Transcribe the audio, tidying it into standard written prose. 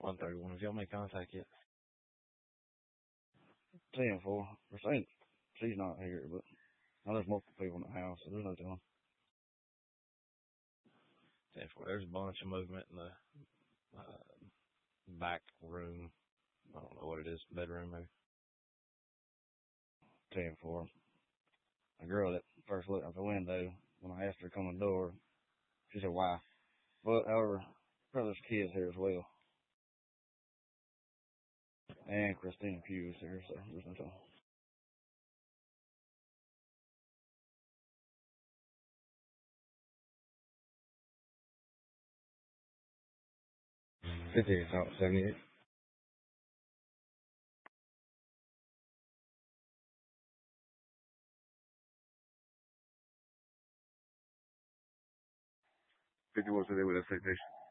131. Have y'all made contact yet? 10-4. We're saying she's not here, but now there's multiple people in the house, so there's no telling. 10-4. There's a bunch of movement in the back room. I don't know what it is. Bedroom, maybe. 10-4. A girl that first looked out the window, when I asked her to come in the door, she said, "Why?" But our brother's kid's here as well. And Christina Pugh is here, so there's no telling. 78. 51 today with expectation.